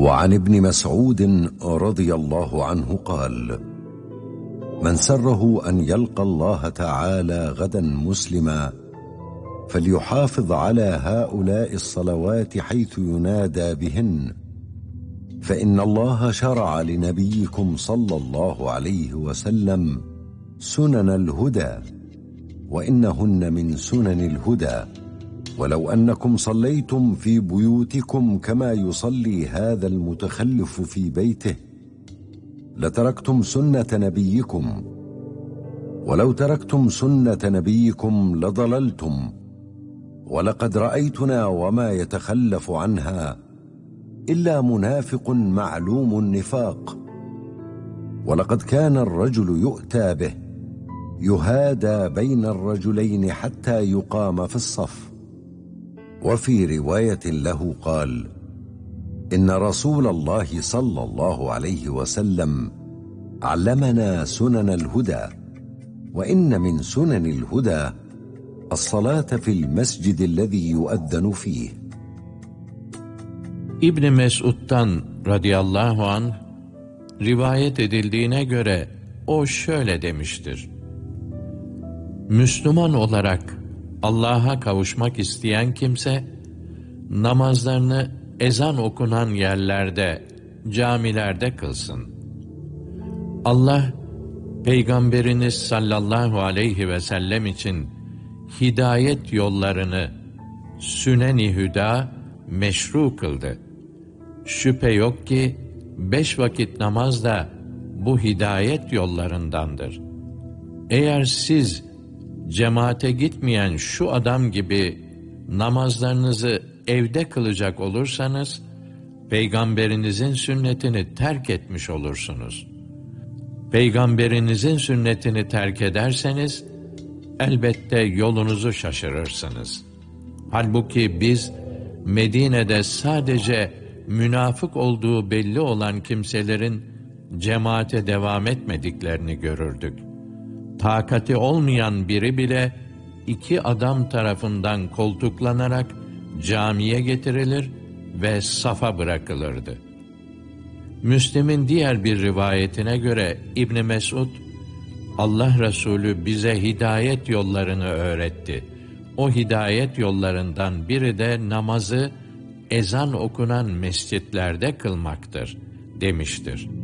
وعن ابن مسعود رضي الله عنه قال: من سره أن يلقى الله تعالى غدا مسلما فليحافظ على هؤلاء الصلوات حيث ينادى بهن، فإن الله شرع لنبيكم صلى الله عليه وسلم سنن الهدى، وإنهن من سنن الهدى، ولو أنكم صليتم في بيوتكم كما يصلي هذا المتخلف في بيته لتركتم سنة نبيكم، ولو تركتم سنة نبيكم لضللتم، ولقد رأيتنا وما يتخلف عنها إلا منافق معلوم النفاق، ولقد كان الرجل يؤتى به يهادى بين الرجلين حتى يقام في الصف. وفي رواية له قال: إن رسول الله صلى الله عليه وسلم علمنا سنن الهدى، وإن من سنن الهدى الصلاة في المسجد الذي يؤذن فيه. İbn Mesud'dan radıyallahu anh rivayet edildiğine göre o şöyle demiştir: Müslüman olarak Allah'a kavuşmak isteyen kimse namazlarını ezan okunan yerlerde, camilerde kılsın. Allah Peygamberiniz sallallahu aleyhi ve sellem için hidayet yollarını sünen-i hüda meşru kıldı. Şüphe yok ki 5 vakit namaz da bu hidayet yollarındandır. Eğer siz cemaate gitmeyen şu adam gibi namazlarınızı evde kılacak olursanız, Peygamberinizin sünnetini terk etmiş olursunuz. Peygamberinizin sünnetini terk ederseniz, elbette yolunuzu şaşırırsınız. Halbuki biz, Medine'de sadece münafık olduğu belli olan kimselerin cemaate devam etmediklerini görürdük. Takati olmayan biri bile 2 adam tarafından koltuklanarak camiye getirilir ve safa bırakılırdı. Müslim'in diğer bir rivayetine göre İbn Mesud, Allah Resulü bize hidayet yollarını öğretti. O hidayet yollarından biri de namazı ezan okunan mescitlerde kılmaktır demiştir.